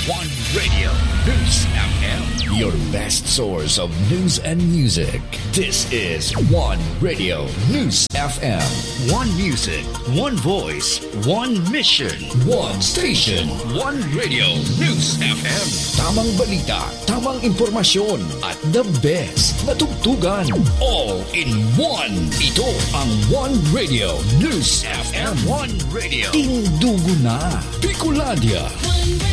One Radio News FM. Your best source of news and music. This is One Radio News FM. One music, one voice, one mission, one station. One Radio News FM. Tamang balita, tamang impormasyon, at the best na tugtugan. All in one. Ito ang One Radio News FM. One Radio. Tindugo na. Bicolandia.